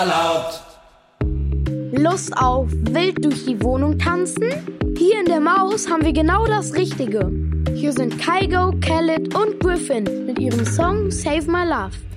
Laut. Lust auf wild durch die Wohnung tanzen? Hier in der Maus haben wir genau das Richtige. Hier sind Kygo, Khaled und Griffin mit ihrem Song Save My Love.